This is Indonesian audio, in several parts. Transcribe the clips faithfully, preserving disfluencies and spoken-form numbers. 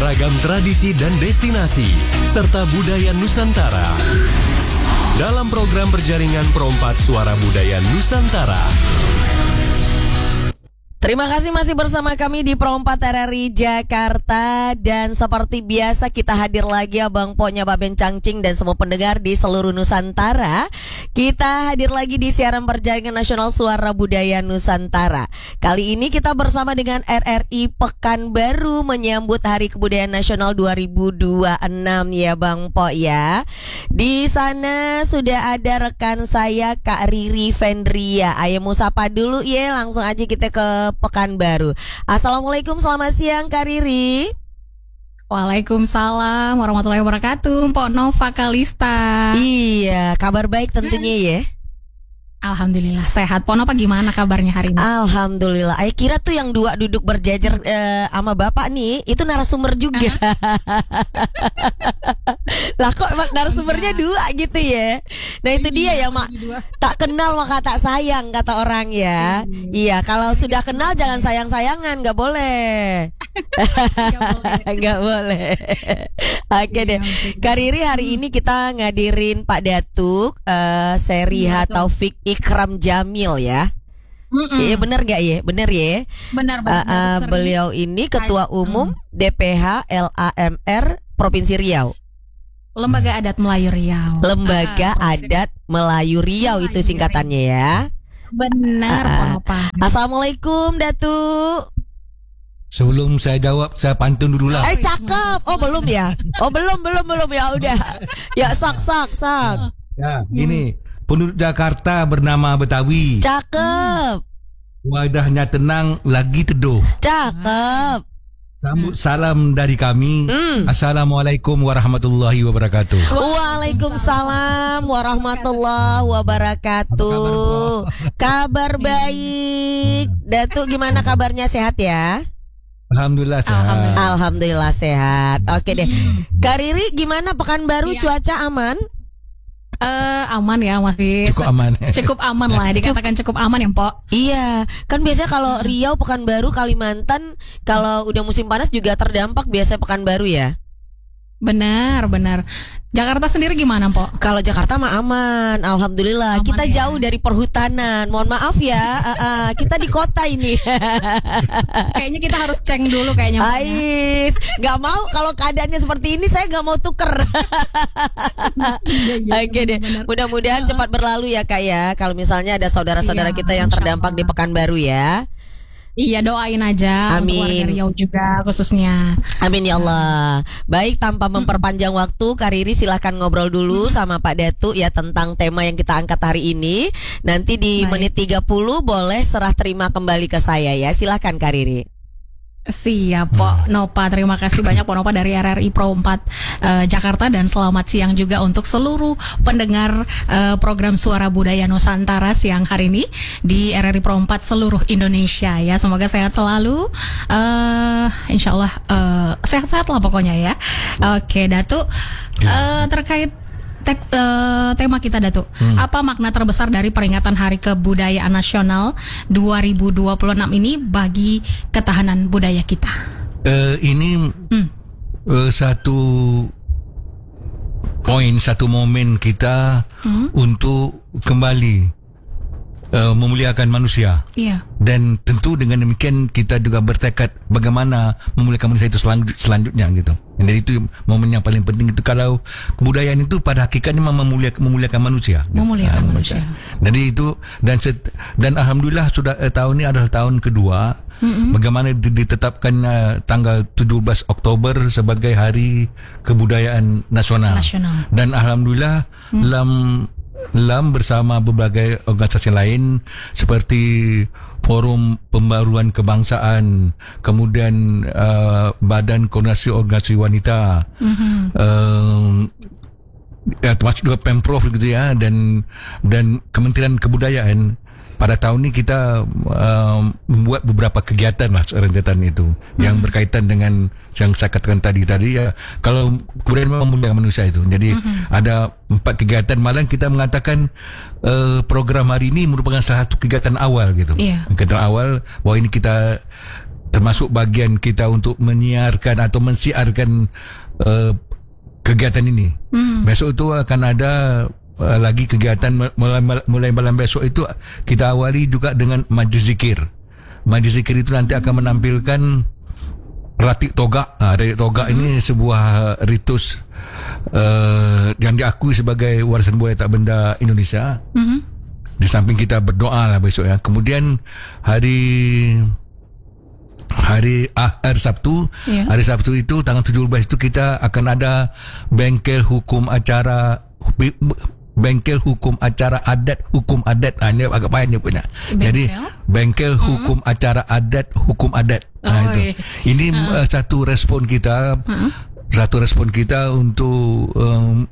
beragam tradisi dan destinasi, serta budaya Nusantara. Dalam program berjaringan Perompat Suara Budaya Nusantara. Terima kasih masih bersama kami di Perompat R R I Jakarta. Dan seperti biasa kita hadir lagi Abang Poknya Baben Cangcing dan semua pendengar di seluruh Nusantara. Kita hadir lagi di siaran berjaringan nasional Suara Budaya Nusantara. Kali ini kita bersama dengan R R I Pekanbaru menyambut Hari Kebudayaan Nasional dua ribu dua puluh enam ya Bang Pok ya. Di sana sudah ada rekan saya Kak Riri Fendria. Ayo mau sapa dulu ya, langsung aja kita ke Pekanbaru. Assalamualaikum, selamat siang Kak Riri. Waalaikumsalam warahmatullahi wabarakatuh, Mpok Nova Kalista. Iya, kabar baik tentunya ya. Alhamdulillah sehat. Pok Nova gimana kabarnya hari ini? Alhamdulillah. Saya kira tuh yang dua duduk berjajar eh, sama bapak nih itu narasumber juga. Lah kok narasumbernya dua gitu ya. Nah itu dia yang mak tak kenal maka tak sayang kata orang ya. Iya, kalau sudah kenal jangan sayang-sayangan, nggak boleh. Nggak boleh. Oke deh. Kak Riri, hari ini kita ngadirin Pak Datuk uh, Seriha Taufik Ikram Jamil ya. Iya benar gak ya? Benar ya? Benar uh, uh, Beliau ini Ketua Umum mm. D P H L A M R Provinsi Riau. Lembaga Adat Melayu Riau. Lembaga uh, Adat Melayu Riau Melayu itu singkatannya ya. Benar, uh, Pak. Assalamualaikum Datuk. Sebelum saya jawab, saya pantun dulu lah. Eh cakep. Oh belum ya? Oh belum belum belum ya udah. Ya sak sak sak. Ya gini. Penduduk Jakarta bernama Betawi. Cakep. Wadahnya tenang, lagi teduh. Cakep. Sambut salam dari kami. hmm. Assalamualaikum warahmatullahi wabarakatuh. Waalaikumsalam warahmatullahi wabarakatuh. Kabar baik. Datuk gimana kabarnya, sehat ya? Alhamdulillah sehat. Alhamdulillah, Alhamdulillah sehat. Oke deh. Kak Riri gimana Pekanbaru, cuaca aman? Uh, aman ya, masih cukup aman. Cukup aman lah, dikatakan cukup aman ya, Pok. Iya, kan biasanya kalau Riau, Pekanbaru, Kalimantan kalau udah musim panas juga terdampak biasanya Pekanbaru ya. Benar, benar. Jakarta sendiri gimana, Pok? Kalau Jakarta mah aman, alhamdulillah. Aman kita ya? Jauh dari perhutanan. Mohon maaf ya, uh, uh, kita di kota ini. Kayaknya kita harus ceng dulu kayaknya. Ais, nggak mau kalau keadaannya seperti ini saya nggak mau tuker. Oke okay deh, mudah-mudahan cepat berlalu ya Kak ya. Kalau misalnya ada saudara-saudara iya, kita yang terdampak di Pekanbaru ya. Iya, doain aja. Amin. Untuk warga Riau juga khususnya. Amin ya Allah. Baik, tanpa memperpanjang waktu, Kak Riri silahkan ngobrol dulu sama Pak Datuk ya tentang tema yang kita angkat hari ini. Nanti di Baik. menit tiga puluh boleh serah terima kembali ke saya ya. Silahkan Kak Riri. Siap Pok Nova, terima kasih banyak Pok Nova dari R R I Perompat uh, Jakarta. Dan selamat siang juga untuk seluruh pendengar uh, program Suara Budaya Nusantara siang hari ini di R R I Perompat seluruh Indonesia ya. Semoga sehat selalu, uh, insya Allah uh, sehat-sehat lah pokoknya ya. Oke Datuk, uh, terkait Te, uh, tema kita Datuk, hmm. apa makna terbesar dari peringatan Hari Kebudayaan Nasional dua ribu dua puluh enam ini bagi ketahanan budaya kita? Uh, ini hmm. uh, satu poin, satu momen kita hmm. untuk kembali uh, memuliakan manusia. Iya. Dan tentu dengan demikian kita juga bertekad bagaimana memuliakan manusia itu selanjut, selanjutnya gitu. Jadi itu momen yang paling penting itu, kalau kebudayaan itu pada hakikatnya memang memuliakan, memuliakan manusia. Memuliakan nah, manusia. Jadi itu dan set, dan alhamdulillah sudah eh, tahun ini adalah tahun kedua mm-hmm. bagaimana ditetapkan uh, tanggal tujuh belas Oktober sebagai Hari Kebudayaan Nasional. Nasional. Dan alhamdulillah mm. Lam Lam bersama berbagai organisasi lain seperti Forum Pembaruan Kebangsaan, kemudian uh, Badan Koordinasi Organisasi Wanita, mm-hmm. uh, ya, termasuk juga Pemprov gitu ya, dan dan Kementerian Kebudayaan. Pada tahun ini kita uh, membuat beberapa kegiatan lah rentetan itu hmm. yang berkaitan dengan yang saya katakan tadi tadi ya, kalau kemudian memang memuliakan manusia itu. Jadi hmm. ada empat kegiatan, malah kita mengatakan uh, program hari ini merupakan salah satu kegiatan awal gitu. Yeah. Kegiatan awal bahwa ini kita termasuk bagian kita untuk menyiarkan atau mensiarkan uh, kegiatan ini. Hmm. Besok itu akan ada uh, lagi kegiatan mulai, mulai malam besok itu kita awali juga dengan majlis zikir. Majlis zikir itu nanti akan menampilkan Ratik Togak. Ha, Ratik Togak hmm. ini sebuah ritus uh, yang diakui sebagai warisan budaya tak benda Indonesia. Hmm. Di samping kita berdoa lah besok ya. Kemudian hari Hari ah, hari Sabtu, yeah. hari Sabtu itu tanggal tujuh belas itu kita akan ada bengkel hukum acara bengkel hukum acara adat hukum adat. Ah, ini agak payah punya. Jadi bengkel hukum mm-hmm. acara adat hukum adat. Oh, nah, itu. Yeah. Ini uh. satu respon kita, uh-huh. satu respon kita untuk um,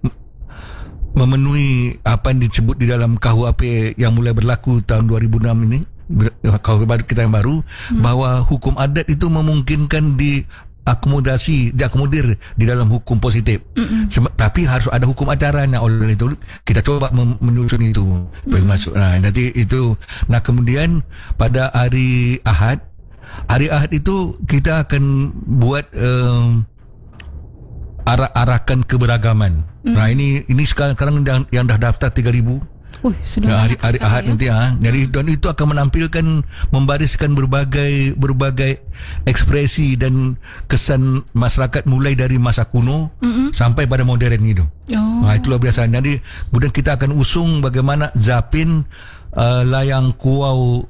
memenuhi apa yang disebut di dalam K U H P yang mulai berlaku tahun dua ribu enam ini. Kalau kita yang baru hmm. bahwa hukum adat itu memungkinkan diakomodasi diakomodir di dalam hukum positif. Hmm. Seba- tapi harus ada hukum acaranya. Oleh itu kita coba mem- menyusun itu hmm. masuk. Nah, nanti itu. Nah, kemudian pada hari Ahad, hari Ahad itu kita akan buat um, arah-arahkan keberagaman. Hmm. Nah, ini ini sekarang, sekarang yang, yang dah daftar tiga ribu. Uh, sudah nah, hari, hari Ahad ya? Nanti ha. Jadi dan itu akan menampilkan membariskan berbagai berbagai ekspresi dan kesan masyarakat mulai dari masa kuno mm-hmm. sampai pada modern itu. Oh. Nah, itu luar biasa. Jadi kemudian kita akan usung bagaimana Zapin uh, layang kuau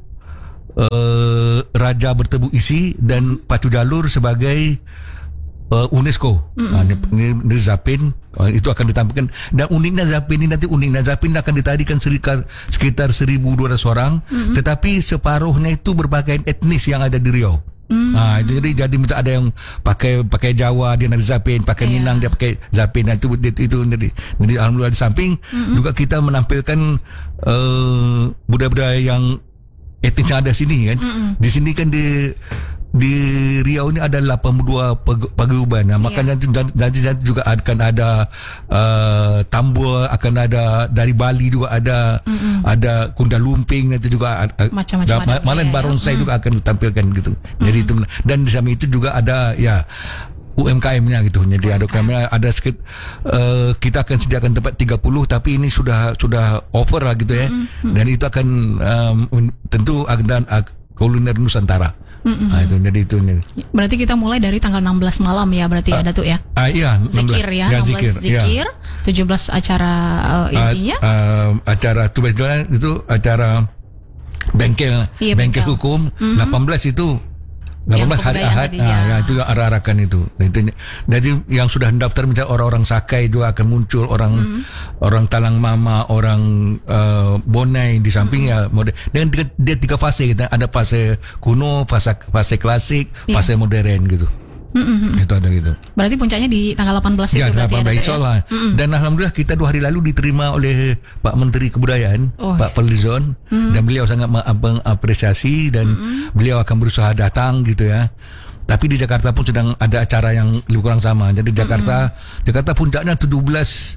uh, Raja Bertebu Isi dan Pacu Jalur sebagai Uh, UNESCO. Mm-hmm. Nah, ini, ini Zapin uh, itu akan ditampilkan. Dan uniknya Zapin ini nanti uniknya Zapin akan ditarikan sekitar sekitar seribu dua ratus orang, mm-hmm. tetapi separuhnya itu berbagai etnis yang ada di Riau. Mm-hmm. Nah, itu jadi jadi minta ada yang pakai pakai Jawa dia nanti Zapin, pakai yeah. Minang dia pakai Zapin. Nah, itu itu, itu jadi, jadi alhamdulillah di samping mm-hmm. juga kita menampilkan uh, budaya-budaya yang etnis yang ada sini kan. Mm-hmm. Di sini kan di di Riau ini ada lapan puluh dua paguyuban. Nah, maka nanti, nanti, nanti juga akan ada uh, Tambua, akan ada dari Bali juga ada mm-hmm. ada Kunda Lumping, nanti juga ada, macam-macam ada Malan Barongsai mm. juga akan ditampilkan gitu. Mm-hmm. Jadi itu, dan di samping itu juga ada ya U M K M-nya gitu. Jadi ada U M K M-nya ada sedikit uh, kita akan sediakan tempat tiga puluh, tapi ini sudah sudah over lah gitu ya. Mm-hmm. Dan itu akan um, tentu akan uh, kuliner Nusantara. Mm-hmm. Nah, itu jadi itu nih. Berarti kita mulai dari tanggal enam belas malam ya berarti uh, ya Datuk ya. Uh, iya, enam belas. Zikir ya, ya enam belas zikir, zikir, ya. tujuh belas acara uh, intinya. Uh, uh, acara tujuh belas itu acara bengkel, iya, bengkel, bengkel hukum. Mm-hmm. delapan belas itu delapan belas hari Ahad. Nah, ya. ya itu arah-arahkan itu. Itu jadi yang sudah mendaftar misalnya orang-orang Sakai juga akan muncul, orang mm. orang Talang Mama, orang uh, Bonai di samping mm. ya modern. Dengan dia, dia tiga fase gitu. Ada fase kuno, fase fase klasik, yeah. fase modern gitu. Mm-hmm. Itu ada gitu. Berarti puncaknya di tanggal delapan belas ya, itu berarti ada insyaallah. Ya? Mm-hmm. Dan alhamdulillah kita dua hari lalu diterima oleh Pak Menteri Kebudayaan, oh. Pak Fadlizon, mm-hmm. dan beliau sangat mengapresiasi dan mm-hmm. beliau akan berusaha datang gitu ya. Tapi di Jakarta pun sedang ada acara yang lebih kurang sama. Jadi Jakarta mm-hmm. Jakarta puncaknya tujuh belas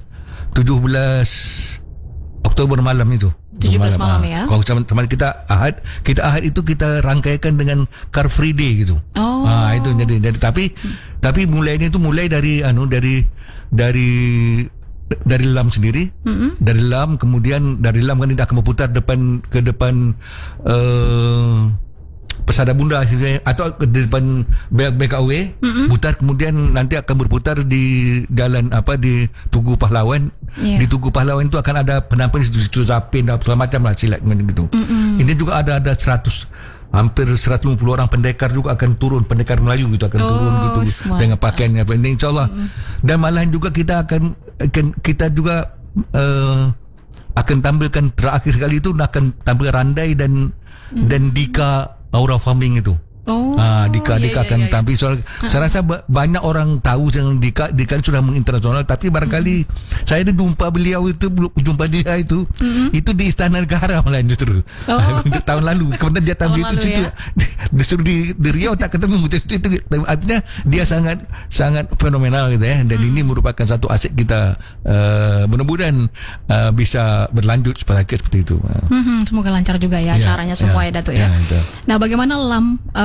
Oktober malam itu. tujuh belas malam, malam ya. Kalau teman kita Ahad, kita Ahad itu kita rangkaikan dengan Car Free Day gitu. Oh. Ah itu jadi jadi tapi hmm. tapi mulainya itu mulai dari anu dari dari dari Lam sendiri. Mm-hmm. Dari Lam kemudian dari Lam kan dia akan berputar depan ke depan uh, Persada Bunda atau di depan B K U W, mm-hmm. putar kemudian nanti akan berputar di jalan apa di Tugu Pahlawan. Yeah. Di Tugu Pahlawan itu akan ada penampilan situ Zapin dan segala macam lah silat gitu. Mm-hmm. Ini juga ada ada seratus hampir seratus lima puluh orang pendekar juga akan turun, pendekar Melayu gitu akan oh, turun gitu smart. Dengan pakaiannya apa ini insyaallah. Mm-hmm. Dan malahan juga kita akan, akan kita juga uh, akan tampilkan terakhir sekali itu akan tampil Randai dan mm-hmm. dan Dika Aura Farming itu. Oh, ah, Dika iya, Dika iya, akan iya, tampil. So, uh-huh. Saya rasa banyak orang tahu yang Dika Dika sudah menginternasional, tapi barangkali uh-huh. saya ada jumpa beliau itu jumpa dia itu uh-huh. itu di Istana Negara malah justru. Oh. Untuk tahun lalu. Kemudian dia tampil itu situ. Ya? Justru di, di Riau tak ketemu itu, itu, itu artinya dia sangat sangat fenomenal gitu ya. Dan uh-huh. ini merupakan satu aset kita uh, mudah-mudahan uh, bisa berlanjut seperti itu. Uh-huh. Semoga lancar juga ya, ya acaranya semua ya, ya Datuk ya. ya. Nah, bagaimana Lam uh,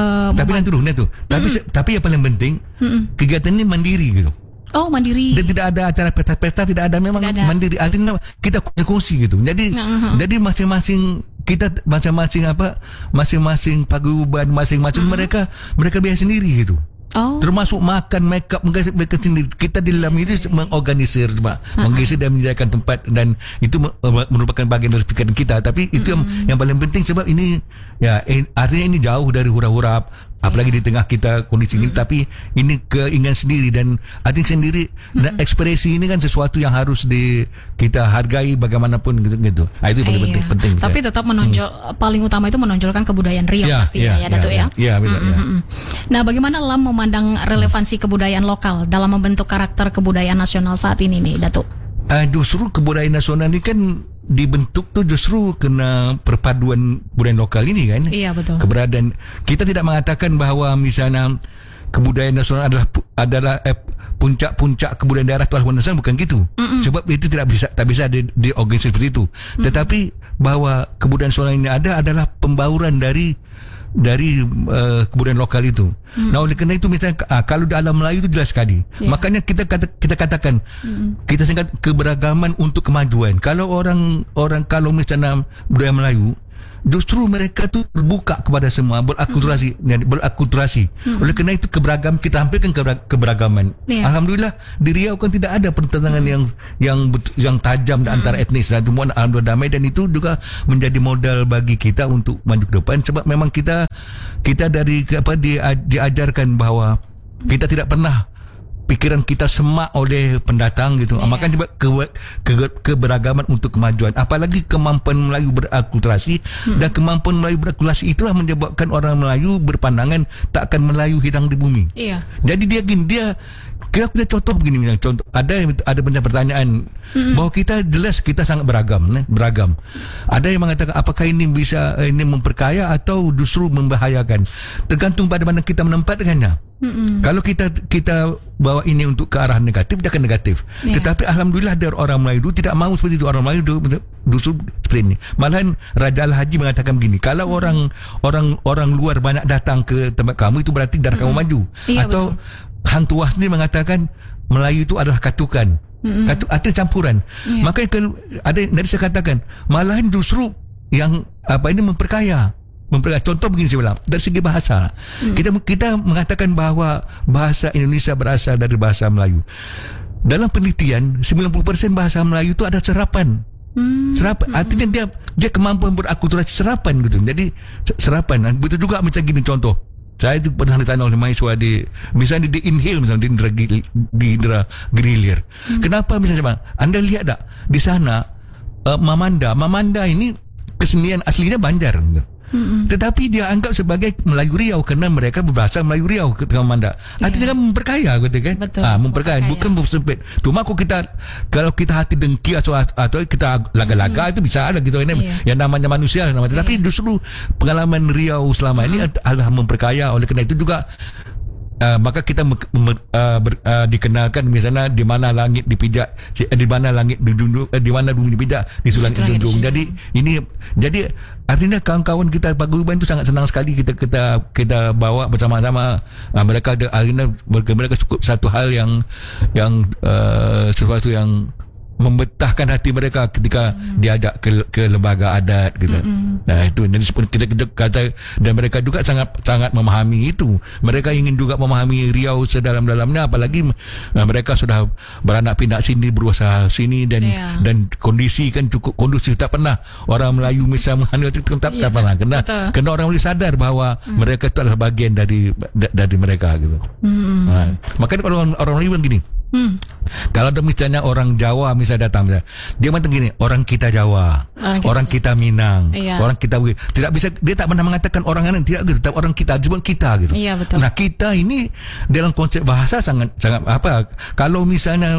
uh, Tapi nanti dulu, nanti tu. Tapi se- tapi yang paling penting Mm-mm. kegiatan ini mandiri gitu. Oh, mandiri. Dan tidak ada acara pesta-pesta, tidak ada, memang Tidak ada. mandiri. Artinya kita kongsi gitu. Jadi Uh-huh. jadi masing-masing kita masing-masing apa masing-masing paguyuban masing-masing mereka mereka biasa sendiri gitu. Oh. Termasuk makan, make up mereka, mereka sendiri. Kita di dalam itu mengorganisir, Pak. Mengisi dan menyediakan tempat, dan itu me- merupakan bagian dari pikiran kita. Tapi itu yang yang paling penting, sebab ini ya eh, artinya ini jauh dari hura-hura, apalagi di tengah kita kondisi ini. Tapi ini keinginan sendiri, dan artinya sendiri dan ekspresi ini kan sesuatu yang harus di kita hargai bagaimanapun gitu gitu. Ah, itu yang paling Iya. penting, penting. Tapi tetap menonjol paling utama itu menonjolkan kebudayaan Riau Ya, pastinya ya, ya, Datuk ya. ya, ya, betul, ya. Mm-mm. Nah, bagaimana Lam memandang relevansi kebudayaan lokal dalam membentuk karakter kebudayaan nasional saat ini nih, Datuk? Uh, justru kebudayaan nasional ini kan dibentuk tuh justru kena perpaduan budaya lokal ini kan. Iya, betul. Keberadaan kita tidak mengatakan bahwa misalnya kebudayaan nasional adalah adalah eh, puncak-puncak kebudayaan daerah atau nasional, bukan gitu. Mm-mm. Sebab itu tidak bisa tak bisa di, diorganisasi seperti itu. Mm-mm. Tetapi bahwa kebudayaan nasional ini ada adalah pembauran dari dari uh, kebudayaan lokal itu. Hmm. Nah, oleh kerana itu misalnya uh, kalau dalam Melayu itu jelas sekali. Yeah. Makanya kita kata, kita katakan hmm. kita singkat keberagaman untuk kemajuan. Kalau orang orang kalau misalnya budaya Melayu, justru mereka tu terbuka kepada semua, berakulturasi, hmm. berakulturasi. Hmm. Oleh kerana itu keberagaman, kita tampilkan keberagaman. Yeah. Alhamdulillah di Riau kan tidak ada pertentangan hmm. yang yang yang tajam hmm. antara etnis, dan semua alhamdulillah damai, dan itu juga menjadi modal bagi kita untuk maju ke depan. Sebab memang kita kita dari apa di, diajarkan bahawa kita tidak pernah pikiran kita semak oleh pendatang gitu. Yeah. Makanya ke, ke, keberagaman untuk kemajuan, apalagi kemampuan Melayu berakulturasi, hmm. dan kemampuan Melayu berakulturasi itulah menyebabkan orang Melayu berpandangan tak akan Melayu hilang di bumi. Iya. Jadi dia gini, dia kita punya contoh begini, misalnya contoh ada ada banyak pertanyaan hmm. bahwa kita jelas kita sangat beragam, ne? beragam. Ada yang mengatakan apakah ini bisa ini memperkaya atau justru membahayakan, tergantung pada mana kita menempatkannya. Mm-mm. Kalau kita kita bawa ini untuk ke arah negatif, dia akan negatif. Yeah. Tetapi alhamdulillah dari orang Melayu dulu tidak mahu seperti itu. Orang Melayu dulu justru seperti ini. Malahan Raja Al-Haji mengatakan begini, kalau mm. orang orang orang luar banyak datang ke tempat kamu, itu berarti darah mm. kamu maju. Yeah, atau betul. Hang Tuah sendiri mengatakan Melayu itu adalah katukan. Mm-hmm. Katu, artinya campuran. Yeah. Makanya kalau ada dari saya katakan, malahan justru yang apa ini memperkaya. Memperkaya. Contoh begini saya bilang, dari segi bahasa, hmm. kita kita mengatakan bahawa bahasa Indonesia berasal dari bahasa Melayu. Dalam penelitian sembilan puluh persen bahasa Melayu itu ada serapan. Hmm. Serapan artinya dia dia kemampuan berakulturasi serapan gitu. Jadi serapan. Betul juga macam gini contoh. Saya itu pernah ditanya oleh mahasiswa di misalnya di Inhil, misalnya di Indra, di Indra Grilir. Hmm. Kenapa misalnya Anda lihat tak di sana uh, Mamanda, Mamanda ini kesenian aslinya Banjar gitu. Mm-hmm. Tetapi dia anggap sebagai Melayu Riau kerana mereka berbahasa Melayu Riau ketika Manda. Artinya yeah. kan memperkaya gitu kan. Betul, ha, memperkaya, bukan bersempit. Cuma aku kita kalau kita hati dengki atau atau kita laga-laga mm-hmm. itu bisa ada gitu ini yeah. yang namanya manusia namanya. Yeah. Tapi justru pengalaman Riau selama mm-hmm. ini adalah memperkaya. Oleh kerana itu juga Uh, maka kita me, me, uh, ber, uh, dikenalkan misalnya di mana langit dipijak, di mana langit didunduk, uh, di mana bumi dipijak, di sulang didundung. Jadi ini jadi artinya kawan-kawan kita paguyuban itu sangat senang sekali kita kita kita bawa bersama-sama. Uh, mereka ada akhirnya mereka cukup satu hal yang yang uh, sesuatu yang membetahkan hati mereka ketika mm. diajak ke, ke lembaga adat gitu. Mm-mm. Nah itu dan kita, kita kata dan mereka juga sangat sangat memahami itu. Mereka ingin juga memahami Riau sedalam-dalamnya, apalagi nah, mereka sudah beranak pinak sini, berusaha sini dan yeah. dan kondisi kan cukup kondusif. Tak pernah orang Melayu misalnya itu tak, yeah. tak pernah kena kena orang Melayu sadar bahawa mm. mereka itu adalah bagian dari dari mereka gitu. Mm. Nah, makanya orang orang Melayu bilang gini. Hmm. Kalau ada misalnya orang Jawa misalnya datang misalnya, dia macam gini, orang kita Jawa, orang kita, orang kita Minang, iya. orang kita tidak bisa, dia tak pernah mengatakan orang lain, tidak gitu, orang kita disebut kita gitu. Iya, betul. Nah kita ini dalam konsep bahasa sangat sangat apa? Kalau misalnya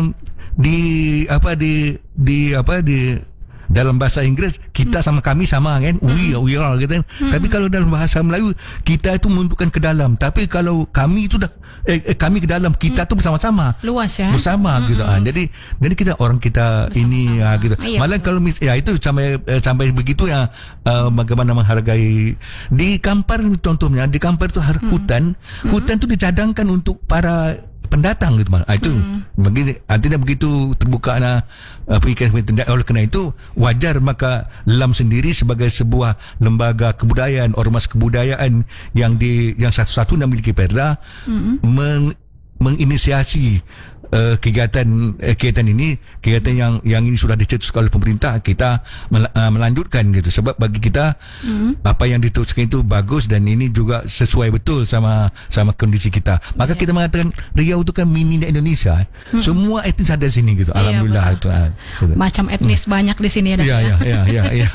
di apa di di apa di dalam bahasa Inggris kita sama kami sama kan, we we are gitu. Hmm. Tapi kalau dalam bahasa Melayu kita itu menunjukkan ke dalam. Tapi kalau kami itu dah eh, eh, kami ke dalam kita hmm. tu bersama-sama. Luas ya. Bersama hmm. gitu. Ha. Jadi jadi kita orang kita bersama-sama. Ini ha, gitu. Iya, malah betul. Kalau mis, ya itu sampai eh, sampai begitu ya uh, bagaimana menghargai di Kampar contohnya, di Kampar tu hmm. hutan, hmm. hutan tu dicadangkan untuk para pendatang gitu mal. Itu mm. bagi artinya begitu terbuka na uh, pemikiran. Oleh kerana itu wajar maka L A M sendiri sebagai sebuah lembaga kebudayaan, ormas kebudayaan yang di yang satu-satunya memiliki perda mm. men, menginisiasi uh, kegiatan uh, kegiatan ini, kegiatan yang yang ini sudah dicetuskan oleh pemerintah, kita mel, uh, melanjutkan gitu. Sebab bagi kita mm. apa yang dituliskan itu bagus dan ini juga sesuai betul sama sama kondisi kita. Maka yeah. kita mengatakan Riau itu kan mini Indonesia. Mm. Semua etnis ada sini gitu. Yeah, alhamdulillah itu. Uh, gitu. Macam etnis mm. banyak di sini ada. Ya ya ya ya ya.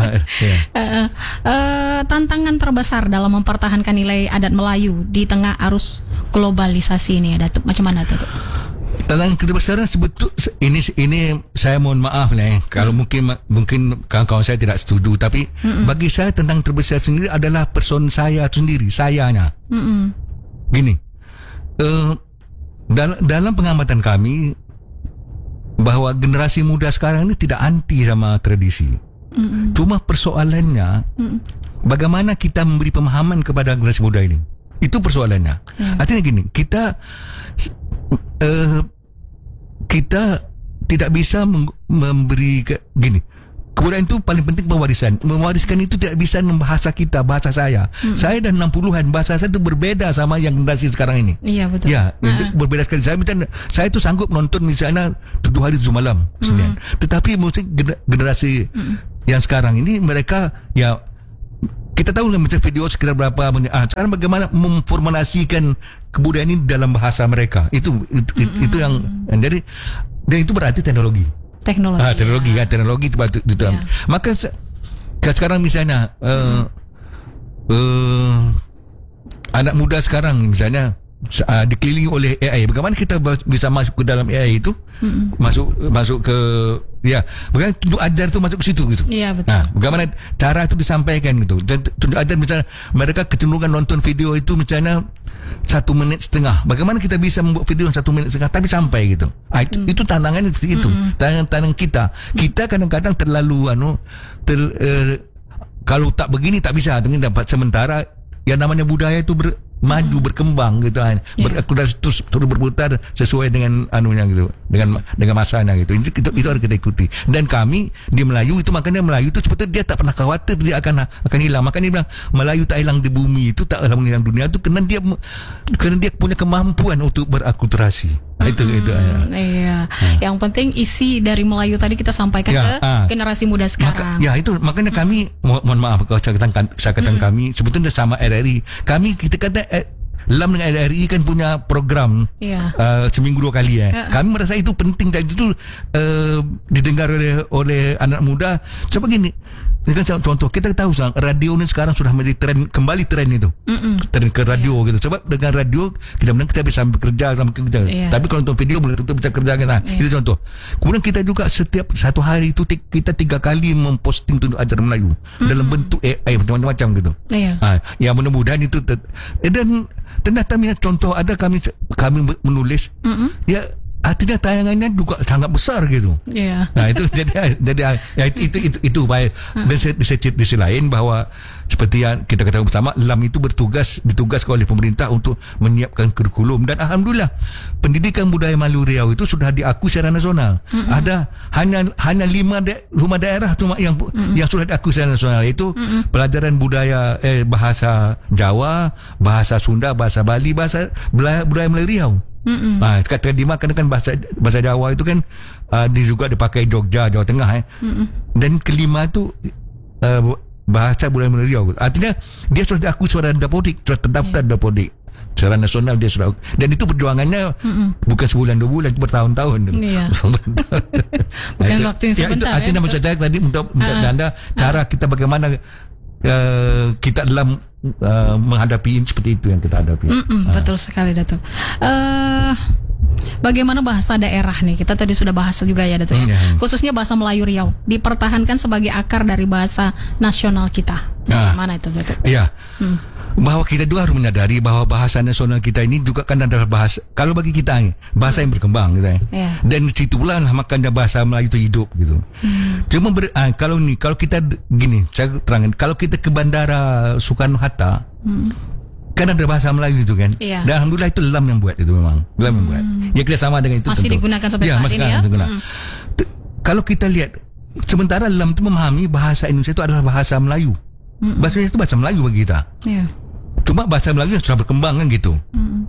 Tantangan terbesar dalam mempertahankan nilai adat Melayu di tengah arus globalisasi ini ada macam mana tuh? Tantangan kebesaran sebetul ini ini saya mohon maaf nih kalau hmm. mungkin mungkin kawan-kawan saya tidak setuju, tapi hmm. bagi saya tantangan terbesar sendiri adalah person saya sendiri, sayanya. Hmm. Gini, uh, dalam dalam pengamatan kami bahwa generasi muda sekarang ini tidak anti sama tradisi. Hmm. Cuma persoalannya hmm. bagaimana kita memberi pemahaman kepada generasi muda ini. Itu persoalannya. Hmm. Artinya gini, kita uh, kita tidak bisa memberi ke, gini. Kebudayaan itu paling penting pewarisan. Mewariskan itu tidak bisa bahasa kita, bahasa saya. Hmm. Saya dan enam puluhan bahasa saya itu berbeda sama yang generasi sekarang ini. Iya betul. Ya, uh-huh. berbeda sekali. Saya misalnya, saya itu sanggup nonton misalnya tujuh hari tujuh malam. Hmm. Tetapi musik generasi hmm. yang sekarang ini mereka ya kita tahu kan macam video sekitar berapa ah, sekarang bagaimana memformulasikan kebudayaan ini dalam bahasa mereka itu itu, mm-hmm. itu yang jadi dan itu berarti teknologi teknologi ah, teknologi ya. kan teknologi itu itu, itu. Yeah. Maka sekarang misalnya uh, uh, anak muda sekarang misalnya uh, dikelilingi oleh A I, bagaimana kita bisa masuk ke dalam A I itu mm-hmm. masuk masuk ke ya, bagaimana tunjuk ajar tu masuk ke situ gitu. Iya betul. Nah, bagaimana cara itu disampaikan gitu. Tunjuk ajar misalnya mereka kecenderungan nonton video itu misalnya satu menit setengah. Bagaimana kita bisa membuat video satu menit setengah tapi sampai gitu. Ah, itu, mm. itu tantangannya seperti itu. Mm-hmm. Tantangan kita. Kita kadang-kadang terlalu anu ter, eh, kalau tak begini tak bisa. Dapat sementara yang namanya budaya itu ber, maju hmm. berkembang gitu kan, yeah. ber, terus terus berputar sesuai dengan anunya gitu, dengan dengan masanya gitu. Itu itu, itu harus kita ikuti. Dan kami di Melayu itu makanya Melayu itu sebetulnya dia tak pernah khawatir dia akan akan hilang. Makanya dia bilang Melayu tak hilang di bumi itu tak hilang di dunia itu kerana dia kerana dia punya kemampuan untuk berakulturasi. Nah, itu hmm, itu ya. Iya. Hmm. Yang penting isi dari Melayu tadi kita sampaikan ya, ke ah. generasi muda sekarang. Maka, ya itu makanya hmm. kami mo- mohon maaf kalau saya katakan saya katakan hmm. kami sebetulnya sama R R I. Kami kita kata eh, L A M dengan R R I kan punya program yeah. uh, seminggu dua kali ya. Uh-uh. Kami merasa itu penting dan itu uh, didengar oleh oleh anak muda. Sebab gini, ini kan contoh kita tahu sang radio ni sekarang sudah menjadi tren, kembali tren itu. Mm-mm. Tren ke radio yeah. gitu. Sebab dengan radio kita benar kita bisa bekerja sama kerja. Yeah. Tapi kalau nonton video boleh tentu bisa kerja kita. Yeah. Itu contoh. Kemudian kita juga setiap satu hari itu kita tiga kali memposting untuk ajaran Melayu mm-hmm. dalam bentuk A I macam-macam gitu. Yeah. Ha, ya mudah-mudahan itu ter- dan ternyata contoh ada kami kami menulis mm-hmm. ya artinya tayangannya juga sangat besar gitu. Yeah. Nah itu jadi jadi ya itu itu itu, itu baik. Dan di sisi lain bahwa seperti yang kita katakan bersama, L A M itu bertugas ditugaskan oleh pemerintah untuk menyiapkan kurikulum dan alhamdulillah pendidikan budaya Melayu Riau itu sudah diakui secara nasional. Mm-hmm. Ada hanya hanya lima de, rumah daerah cuma yang mm-hmm. yang sudah diakui secara nasional, itu mm-hmm. pelajaran budaya eh bahasa Jawa, bahasa Sunda, bahasa Bali, bahasa budaya Melayu Riau. Mm-mm. Nah, kata Dima kan kan bahasa bahasa Jawa itu kan uh, dia juga dipakai Jogja, Jawa Tengah eh. Dan kelima tu uh, bahasa budaya Melayu Riau. Artinya dia sudah diakui secara dapodik, sudah terdaftar yeah. dapodik. Secara nasional dia sudah, dan itu perjuangannya Mm-mm. bukan sebulan dua bulan, bertahun-tahun. Iya. Bukan nah, waktu yang sebentar. Ya, itu artinya ya, macam saya tadi untuk uh-huh. anda cara uh-huh. kita bagaimana Uh, kita dalam uh, menghadapi ini seperti itu yang kita hadapi. Uh. Betul sekali Datuk. Uh, bagaimana bahasa daerah nih? Kita tadi sudah bahas juga ya Datuk. Mm, Khususnya bahasa Melayu Riau dipertahankan sebagai akar dari bahasa nasional kita. Nah, mana itu Datuk? Iya. Hmm. bahawa kita juga harus menyadari bahawa bahasa nasional kita ini juga kan adalah bahasa, kalau bagi kita ni, bahasa yang berkembang gitu, yeah. dan situlah makanya bahasa Melayu itu hidup gitu. Hmm. Cuma ber, ah, kalau ni kalau kita gini, saya terangkan, kalau kita ke bandara Soekarno Hatta, hmm. kan ada bahasa Melayu itu kan, yeah. dan alhamdulillah itu Lam yang buat itu memang, Lam hmm. yang buat. Ya kita sama dengan itu. Masih tentu digunakan sampai ya, saat ini ya. Hmm. Kalau kita lihat, sementara Lam itu memahami bahasa Indonesia itu adalah bahasa Melayu. Hmm. Bahasa Indonesia itu bahasa Melayu bagi kita. Yeah. Cuma bahasa Melayu sudah berkembang kan gitu. Mm.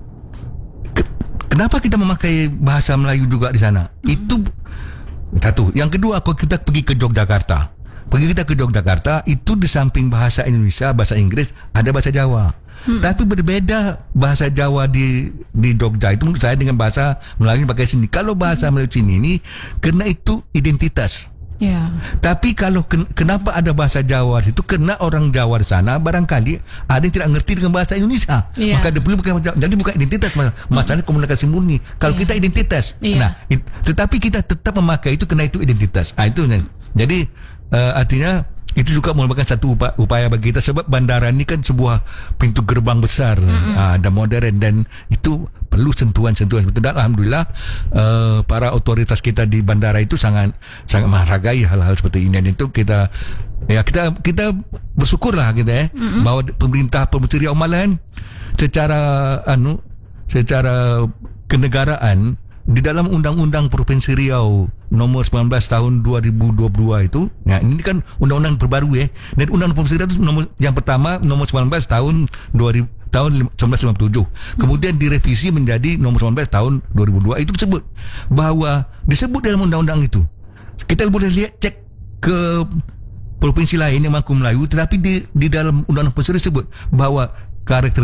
Kenapa kita memakai bahasa Melayu juga di sana? Mm. Itu satu. Yang kedua, kalau kita pergi ke Yogyakarta, pergi kita ke Yogyakarta, itu di samping bahasa Indonesia, bahasa Inggris, ada bahasa Jawa. Mm. Tapi berbeda bahasa Jawa di di Jogja itu menurut saya dengan bahasa Melayu pakai sini. Kalau bahasa Melayu sini ini, karena itu identitas. Yeah. Tapi kalau ken, kenapa ada bahasa Jawa di situ? Kerana orang Jawa di sana barangkali ada yang tidak mengerti dengan bahasa Indonesia. Yeah. Maka dia perlu bukan, jadi bukan identitas, masalahnya komunikasi murni. Kalau yeah. kita identitas, yeah. nah, it, tetapi kita tetap memakai itu kerana itu identitas. Ah itu kan. Jadi uh, artinya itu juga merupakan satu upaya, upaya bagi kita, sebab bandara ini kan sebuah pintu gerbang besar mm-hmm. uh, dan modern, dan itu perlu sentuhan-sentuhan seperti itu. Dan alhamdulillah uh, para otoritas kita di bandara itu sangat sangat menghargai hal-hal seperti ini, dan itu kita ya kita kita bersyukurlah kita ya mm-hmm. bahawa pemerintah Provinsi Riau Malahan secara anu secara kenegaraan di dalam Undang-Undang Provinsi Riau nomor sembilan belas tahun dua ribu dua puluh dua itu, nah ini kan undang-undang terbaru ya. Dan Undang-Undang Provinsi Riau itu nomor yang pertama nomor sembilan belas tahun dua ribu tahun seribu sembilan ratus lima puluh tujuh. Kemudian direvisi menjadi nomor sembilan belas tahun dua ribu dua. Itu disebut bahawa disebut dalam undang-undang itu. Kita boleh lihat cek ke provinsi lain yang mengaku Melayu, tetapi di di dalam Undang-Undang Provinsi Riau disebut bahawa karakter